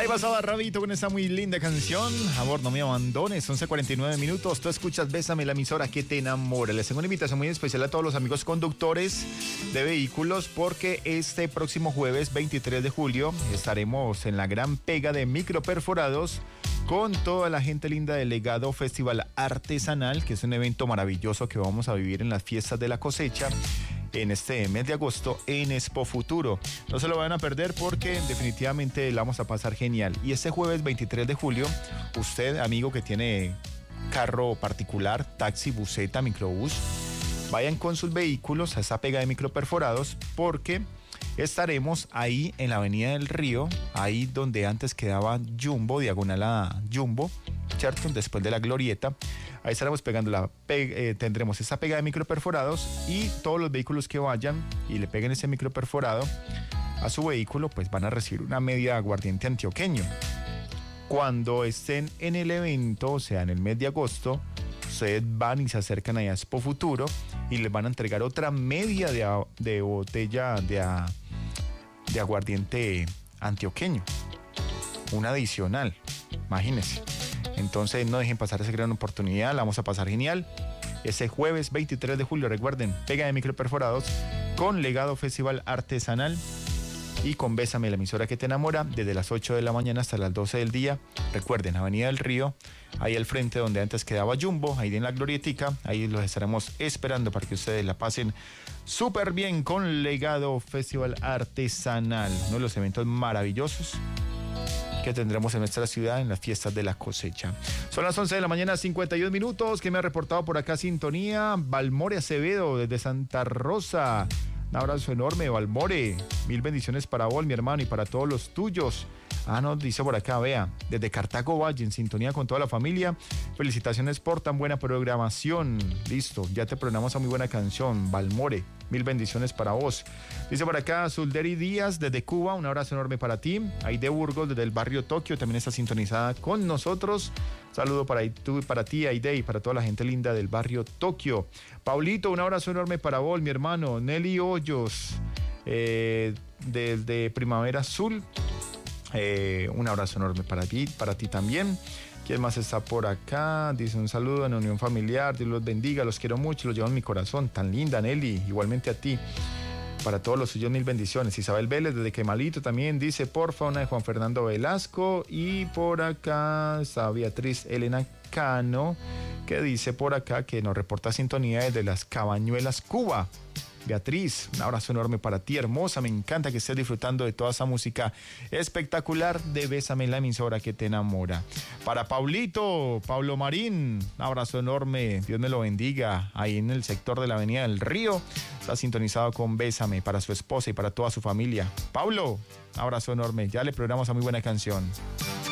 Ahí pasaba Rabito con esa muy linda canción. Amor, no me abandones. 11:49 minutos. Tú escuchas Bésame, la emisora que te enamora. Les tengo una invitación muy especial a todos los amigos conductores de vehículos porque este próximo jueves 23 de julio estaremos en la gran pega de microperforados con toda la gente linda del Legado Festival Artesanal, que es un evento maravilloso que vamos a vivir en las fiestas de la cosecha en este mes de agosto en Expo Futuro. No se lo van a perder porque definitivamente la vamos a pasar genial. Y este jueves 23 de julio, usted, amigo que tiene carro particular, taxi, buseta, microbús, vayan con sus vehículos a esa pega de microperforados porque estaremos ahí en la Avenida del Río, ahí donde antes quedaba Jumbo, diagonal a Jumbo, ¿cierto? Después de la glorieta. Ahí estaremos pegando tendremos esa pega de microperforados y todos los vehículos que vayan y le peguen ese microperforado a su vehículo, pues van a recibir una media de aguardiente antioqueño. Cuando estén en el evento, o sea, en el mes de agosto, ustedes van y se acercan allá a Expo Futuro y les van a entregar otra media de botella de aguardiente antioqueño. Una adicional, imagínense. Entonces no dejen pasar esa gran oportunidad, la vamos a pasar genial. Ese jueves 23 de julio, recuerden, pega de microperforados con Legado Festival Artesanal y con Bésame, la emisora que te enamora, desde las 8 de la mañana hasta las 12 del día. Recuerden, Avenida del Río, ahí al frente donde antes quedaba Jumbo, ahí en la glorietica, ahí los estaremos esperando para que ustedes la pasen súper bien con Legado Festival Artesanal, uno de los eventos maravillosos que tendremos en nuestra ciudad en las fiestas de la cosecha. Son las 11 de la mañana, 52 minutos, que me ha reportado por acá sintonía Valmore Acevedo desde Santa Rosa. Un abrazo enorme, Valmore. Mil bendiciones para vos, mi hermano, y para todos los tuyos. Nos dice por acá, vea, desde Cartago Valle, en sintonía con toda la familia. Felicitaciones por tan buena programación. Listo, ya te programamos a muy buena canción, Valmore. Mil bendiciones para vos. Dice por acá, Zulderi Díaz, desde Cuba, un abrazo enorme para ti. Aide Burgos, desde el barrio Tokio, también está sintonizada con nosotros. Saludo para ti, Aide, y para toda la gente linda del barrio Tokio. Paulito, un abrazo enorme para vos, mi hermano. Nelly Hoyos, desde Primavera Azul. Un abrazo enorme para ti también. ¿Quién más está por acá? Dice un saludo en la unión familiar, Dios los bendiga, los quiero mucho, los llevo en mi corazón. Tan linda, Nelly, igualmente a ti. Para todos los suyos, mil bendiciones. Isabel Vélez, desde Quemalito, también dice, porfa, una de Juan Fernando Velasco. Y por acá está Beatriz Elena Cano, que dice por acá que nos reporta sintonía desde Las Cabañuelas, Cuba. Beatriz, un abrazo enorme para ti, hermosa. Me encanta que estés disfrutando de toda esa música espectacular de Bésame, la emisora que te enamora. Para Pablo Marín, un abrazo enorme. Dios me lo bendiga. Ahí en el sector de la Avenida del Río, está sintonizado con Bésame para su esposa y para toda su familia. Pablo, un abrazo enorme. Ya le programamos a muy buena canción.